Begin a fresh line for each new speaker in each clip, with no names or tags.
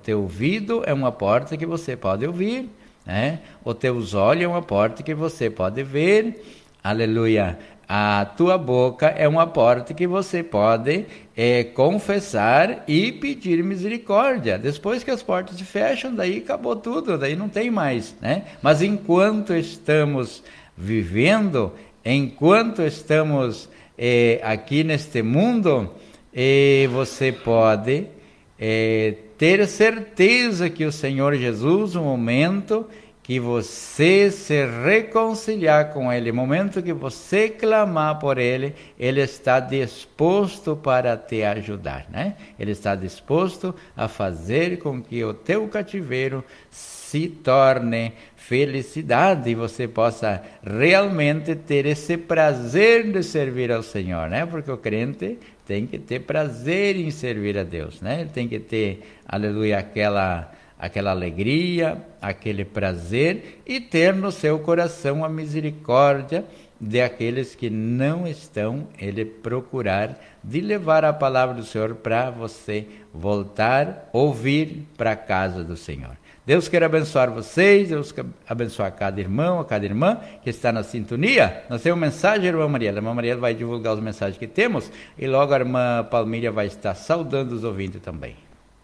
teu ouvido é uma porta que você pode ouvir, né? Os teus olhos é uma porta que você pode ver, aleluia. A tua boca é uma porta que você pode confessar e pedir misericórdia. Depois que as portas se fecham, daí acabou tudo, daí não tem mais, né? Mas enquanto estamos vivendo, enquanto estamos aqui neste mundo, você pode ter certeza que o Senhor Jesus, no momento que você se reconciliar com Ele, no momento que você clamar por Ele, Ele está disposto para te ajudar, né? Ele está disposto a fazer com que o teu cativeiro se torne felicidade e você possa realmente ter esse prazer de servir ao Senhor, né? Porque o crente tem que ter prazer em servir a Deus, né? Ele tem que ter, aleluia, aquela alegria, aquele prazer e ter no seu coração a misericórdia de aqueles que não estão, ele procurar de levar a palavra do Senhor para você voltar, ouvir para a casa do Senhor. Deus quer abençoar vocês, Deus quer abençoar cada irmão, a cada irmã que está na sintonia. Nós temos uma mensagem, irmã Mariela. A irmã Mariela vai divulgar os mensagens que temos e logo a irmã Palmíria vai estar saudando os ouvintes também.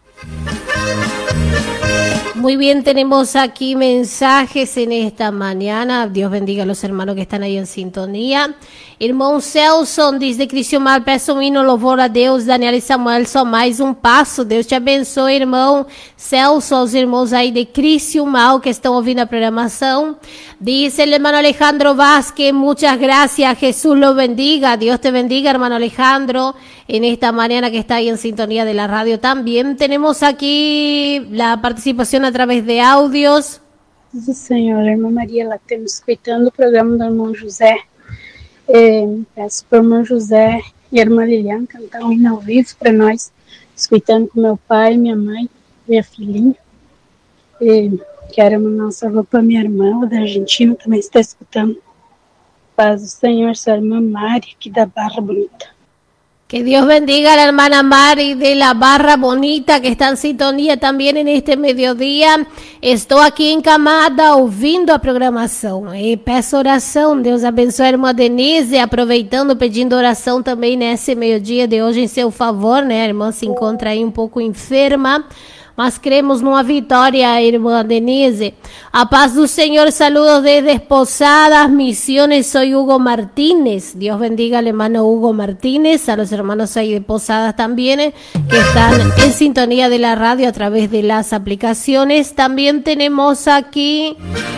Muy bien, tenemos aquí mensajes en esta mañana. Dios bendiga a los hermanos que están ahí en sintonía. Irmão Celson diz de Criciúmal, peço um hino, louvor a Deus. Daniel e Samuel, só mais um passo. Deus te abençoe, irmão Celso, aos irmãos aí de Criciúmal que estão ouvindo a programação. Diz el hermano Alejandro Vázquez, muchas gracias, Jesús lo bendiga. Dios te bendiga, hermano Alejandro, en esta mañana que está ahí en sintonía de la radio también. Tenemos aquí la participación a través de audios.
Sim, Senhor, a irmã Maria, ela está escutando o programa do irmão José. Peço para o irmão José e a irmã Lilian cantar um hino ao vivo para nós, escutando com meu pai, minha mãe, minha filhinha. Quero mandar um saludo para minha irmã, da Argentina, também está escutando. Paz do Senhor, sua irmã Mari, aqui da Barra Bonita.
Que Dios bendiga a la hermana Mari de la Barra Bonita que está en sintonía también en este mediodía. Estou aqui encamada ouvindo a programação e peço oração. Deus abençoe a irmã Denise, aproveitando, pedindo oração também nesse meio-dia de hoje em seu favor, né? A irmã se encontra aí um pouco enferma, mas cremos numa vitória, irmã Denise. A paz do Senhor, saludos desde Posadas Misiones, soy Hugo Martínez. Dios bendiga al hermano Hugo Martínez, a los hermanos ahí de Posadas también, que están en sintonía de la radio a través de las aplicaciones. También tenemos aquí...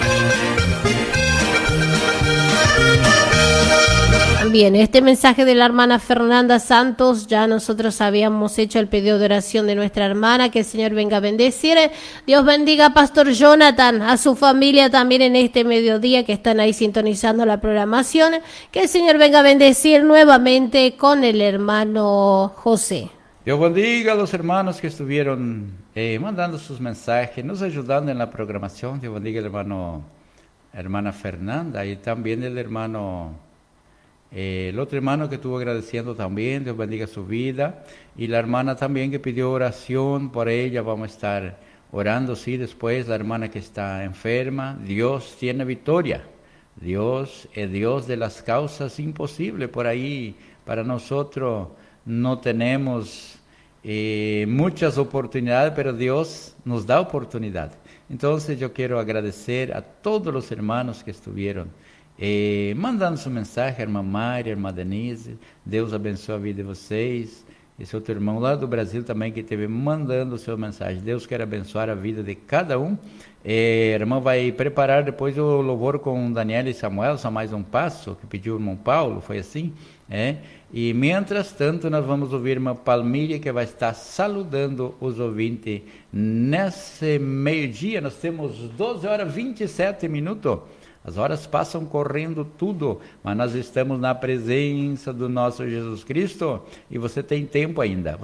Bien, este mensaje de la hermana Fernanda Santos, ya nosotros habíamos hecho el pedido de oración de nuestra hermana, que el Señor venga a bendecir. Dios bendiga a Pastor Jonathan, a su familia también en este mediodía que están ahí sintonizando la programación, que el Señor venga a bendecir nuevamente con el hermano José.
Dios bendiga a los hermanos que estuvieron mandando sus mensajes, nos ayudando en la programación. Dios bendiga al hermana Fernanda y también el hermano... el otro hermano que estuvo agradeciendo también, Dios bendiga su vida, y la hermana también que pidió oración por ella, vamos a estar orando, sí, después, la hermana que está enferma. Dios tiene victoria, Dios es Dios de las causas imposibles, por ahí para nosotros no tenemos muchas oportunidades, pero Dios nos da oportunidad. Entonces yo quiero agradecer a todos los hermanos que estuvieron mandando seu mensagem, a irmã Mari, a irmã Denise. Deus abençoe a vida de vocês. Esse outro irmão lá do Brasil também que esteve mandando sua mensagem. Deus quer abençoar a vida de cada um. A irmã vai preparar depois o louvor com Daniel e Samuel, só mais um passo, que pediu o irmão Paulo, foi assim? E, mientras tanto, nós vamos ouvir a irmã Palmíria, que vai estar saludando os ouvintes nesse meio-dia. Nós temos 12 horas e 27 minutos. As horas passam correndo tudo, mas nós estamos na presença do nosso Jesus Cristo e você tem tempo ainda.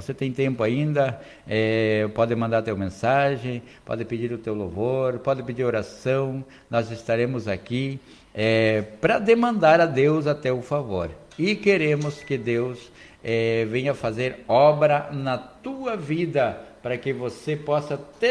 Pode mandar teu mensagem, pode pedir o teu louvor, pode pedir oração. Nós estaremos aqui para demandar a Deus a teu favor. E queremos que Deus venha fazer obra na tua vida para que você possa ter